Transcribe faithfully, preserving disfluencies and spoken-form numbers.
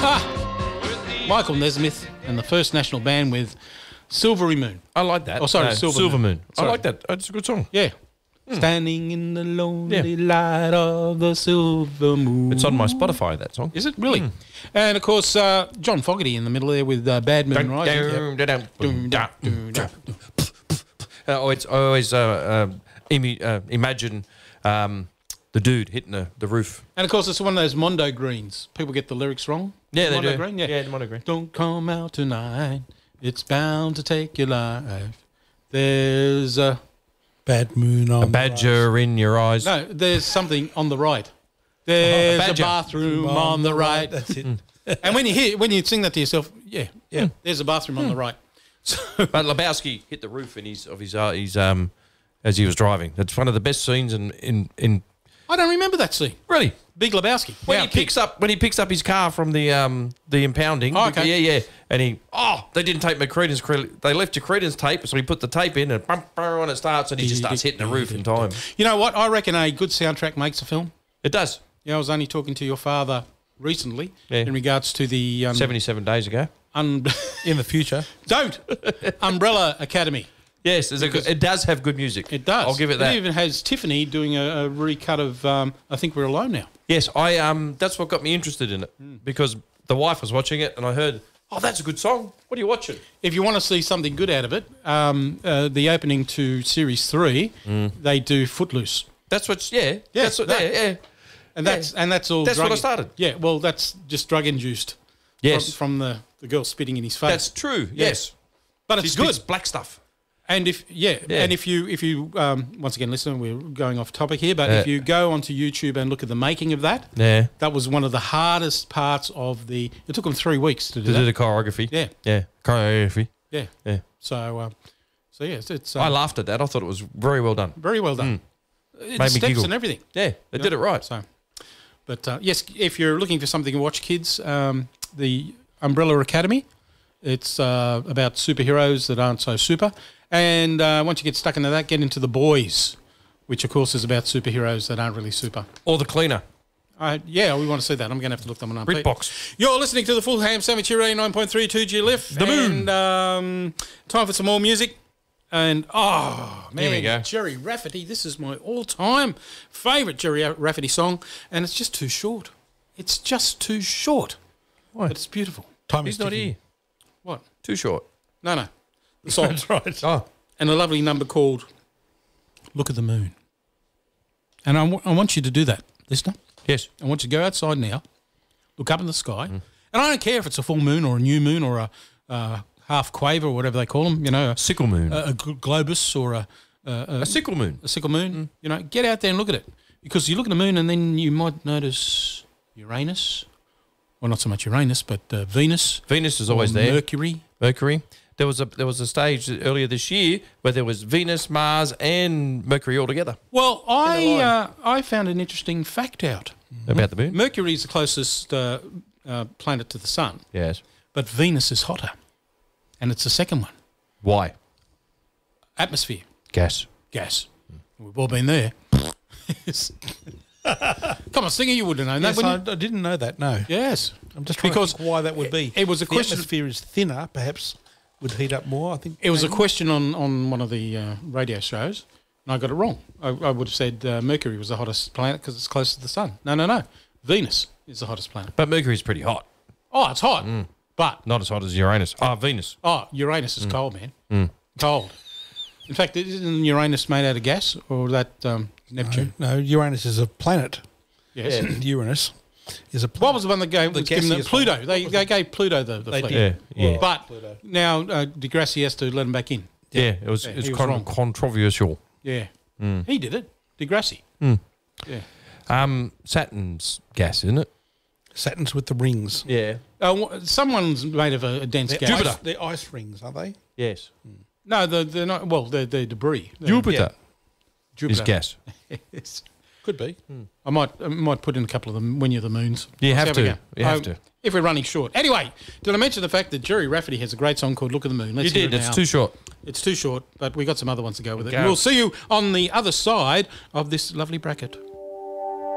Michael Nesmith and the First National Band with Silvery Moon. I like that. Oh, sorry, No, Silver, Silver Moon. Moon. Sorry. I like that. It's a good song. Yeah. Mm. Standing in the lonely Yeah. light of the silver moon. It's on my Spotify, that song. Is it? Really? Mm. And, of course, uh, John Fogerty in the middle there with uh, Bad Moon Rising. I always, I always uh, um, imi- uh, imagine um, the dude hitting the, the roof. And, of course, it's one of those Mondo Greens. People get the lyrics wrong. Yeah, they Mondo do. Green? Yeah. yeah, the Mondo Green. Don't come out tonight. It's bound to take your life. There's a... Bad moon on A badger in your eyes. No, there's something on the right. There's Uh-huh, a a, badger. bathroom on, on the right. That's it. And when you hear, when you sing that to yourself, yeah, yeah, there's a bathroom on the right. So, But Lebowski hit the roof in his of his uh, his um as he was driving. It's one of the best scenes in in, in I don't remember that scene. really Big Lebowski. when Yeah, he picks up when he picks up his car from the um the impounding. Oh, okay. Yeah, yeah. And he oh they didn't take my credence they left your credence tape, so he put the tape in and bum, bum, and it starts and he just starts hitting the roof in time. You know what? I reckon a good soundtrack makes a film. It does. Yeah, I was only talking to your father recently Yeah. in regards to the um, Seventy-seven days ago. un- In the future. don't Umbrella Academy. Yes, there's a good, it does have good music. It does. I'll give it that. It even has Tiffany doing a, a recut of um, I Think We're Alone Now. Yes, I um that's what got me interested in it because the wife was watching it and I heard, oh, that's a good song. What are you watching? If you want to see something good out of it, um, uh, the opening to series three, they do Footloose, That's what. Yeah, Yeah, that's what. that- Yeah, yeah. and that's and that's all. That's drug what I started. Yeah, well, that's just drug induced. Yes, from, from the, the girl spitting in his face. that's true. Yes, but it's She good. spits black stuff. And if yeah, Yeah. and if you if you um, once again listen, we're going off topic here, but Uh, if you go onto YouTube and look at the making of that, Yeah, that was one of the hardest parts of the. It took them three weeks to do to that. do the choreography. Yeah, yeah, choreography. yeah. Yeah, So, um, so yeah, it's, it's I um, laughed at that. I thought it was very well done. very well done. It Made me steps giggle. and everything. Yeah, they did it right. So, but uh, yes, if you're looking for something to watch, kids, um, the Umbrella Academy. It's uh, about superheroes that aren't so super. And uh, once you get stuck into that, get into The Boys, which of course is about superheroes that aren't really super. Or the cleaner. Uh, yeah, we want to see that. I'm going to have to look them up. BritBox. You're listening to the Full Ham Sandwich here, eighty-nine point three two G L F. The Moon. And um, time for some more music. And, oh, man, Here we go. Jerry Rafferty. This is my all-time favourite Jerry Rafferty song. And it's just too short. It's just too short. Why? But it's beautiful. Time He's is not ticking. here. What? Too short. No, no. The song. That's right. Oh, And a lovely number called Look at the Moon. And I, w- I want you to do that, listener. yes. I want you to go outside now, look up in the sky, and I don't care if it's a full moon or a new moon or a uh, half quaver or whatever they call them, you know, a, Sickle moon. a, a gl- globus or a, a, a, a sickle moon. a sickle moon. You know, get out there and look at it. Because you look at the moon and then you might notice Uranus, well, not so much Uranus, but uh, Venus. Venus is always or there. Mercury. Mercury. There was a there was a stage earlier this year where there was Venus, Mars, and Mercury all together Well, I line. uh, I found an interesting fact out. about the moon. Mercury is the closest uh, uh, planet to the sun, Yes. but Venus is hotter, and it's the second one. Why? Atmosphere, Gas. gas. We've all been there. Come on, Singer, you would have known Yes, that, I, wouldn't you? I didn't know that, no. Yes. I'm just trying Because to think why that would be. it was a the question- atmosphere is thinner, perhaps, would heat up more, I think. It was a maybe. question on, on one of the uh, radio shows, and I got it wrong. I, I would have said uh, Mercury was the hottest planet because it's close to the sun. No, no, no. Venus is the hottest planet. But Mercury's pretty hot. Oh, it's hot, but Not as hot as Uranus. Ah, Venus. oh, Uranus is cold, man. Cold. In fact, isn't Uranus made out of gas or that um, Neptune? No, Uranus is a planet. Yes. Uranus is a planet. What was the one that gave, The was given the, gaseous Pluto? one. They, they gave Pluto the, the They fleet. did. Yeah, yeah. But Pluto. now uh, Degrassi has to let him back in. Yeah, it was Yeah, it's he was con- wrong. controversial. Yeah. He did it. Degrassi. Yeah. Um, Saturn's gas, isn't it? Saturn's with the rings. Yeah. Uh, wh- someone's made of a, a dense They're gas. Ice, they're ice rings, are they? Yes. No, they're, they're not. Well, they're, they're debris. They're- Jupiter Jupiter. is gas. Yes. Could be. I might I might put in a couple of them when you're the moons. You So have there we to. go. You have Um, to. If we're running short. Anyway, did I mention the fact that Jerry Rafferty has a great song called Look at the Moon? Let's You hear did. it It's now. too short. It's too short, but we got some other ones to go with it. Okay. And we'll see you on the other side of this lovely bracket.